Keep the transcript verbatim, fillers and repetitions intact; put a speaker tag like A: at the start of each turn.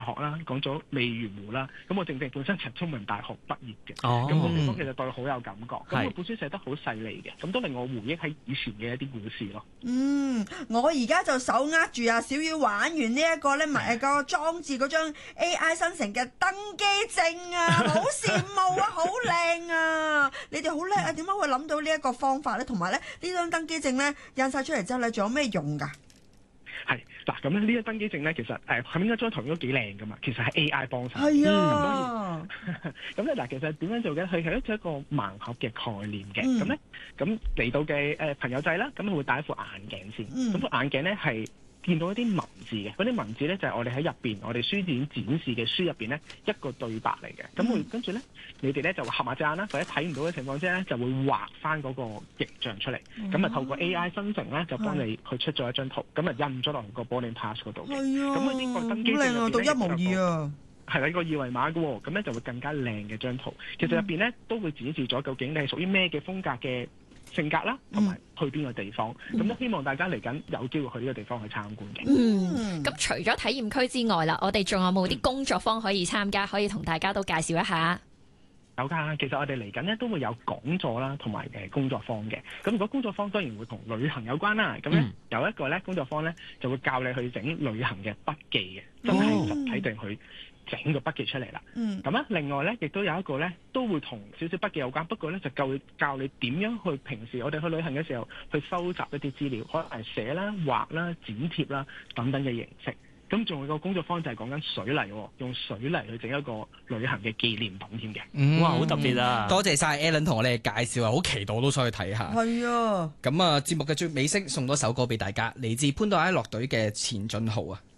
A: 學啦，講咗鯉魚湖啦，咁我正正本身就係中文大學畢業嘅，咁、
B: 哦、
A: 個地方其實對我好有感覺，咁
B: 是
A: 我本書寫得好細膩嘅，咁都令我回憶喺以前嘅一啲故事咯。
C: 嗯，我而家就手握住啊小魚玩完呢一個咧，埋個裝置嗰張 A I 生成嘅登機證啊，好羨慕啊，好靚啊！你哋好叻啊，點解會諗到呢一個方法咧？同埋咧，呢張登機證咧印晒出嚟之後咧，仲有咩用㗎？
A: 係嗱，咁咧呢一登機證咧，其實誒係咪應該張圖都幾靚噶嘛？其實係 A I 幫手。
C: 係
A: 啊。
C: 啊。
A: 咁咧嗱，其實點樣做嘅？佢係一個盲盒嘅概念嘅。咁咧、嗯，咁嚟到嘅誒朋友仔啦，咁佢會戴一副眼鏡先。咁副、嗯、眼鏡咧係見到一啲文字嘅，嗰啲文字咧就係我哋喺入邊，我哋書展展示嘅書入邊咧一個對白嚟嘅。咁會跟住咧，你哋咧就合埋隻眼啦，或者睇唔到嘅情況之下咧，就會畫翻嗰個形象出嚟。咁啊、嗯、透過 A I 生成咧，就幫你去出咗一張圖，咁啊是印咗落個 boarding pass 嗰度嘅。係啊，咁呢個登機證入邊咧，
C: 獨一無二啊！
A: 係啦，個二維碼嘅喎，咁咧就會更加靚嘅張圖。其實入邊咧都會展示咗究竟你係屬於咩嘅風格嘅性格啦，同埋去邊個地方。咁都、嗯、希望大家嚟緊有機會去呢個地方去參觀嘅。
B: 嗯，咁除咗體驗區之外啦，我哋仲有冇啲工作坊可以參加，可以同大家都介紹一下？
A: 有㗎，其實我哋嚟緊咧都會有講座啦，同埋誒工作坊嘅。咁如果工作坊當然會同旅行有關啦。咁咧、嗯、有一個咧工作坊咧就會教你去整旅行嘅筆記嘅，真係實體定去整個筆記出嚟啦。咁咧、嗯、另外咧亦都有一個咧都會同少少筆記有關，不過咧就教教你點樣去平時我哋去旅行嘅時候去收集一啲資料，可能係寫啦、畫啦、剪貼啦等等嘅形式。咁仲有個工作坊就係講緊水泥，用水泥去整一個旅行嘅紀念品添嘅。
B: 嗯、哇，好特別啊！
D: 多謝晒 Alan 同我哋介紹啊，好期待我都想去睇下。
C: 係啊，
D: 咁啊，節目嘅最尾聲送多首歌俾大家，嚟自潘多拉樂隊嘅《前進號》啊。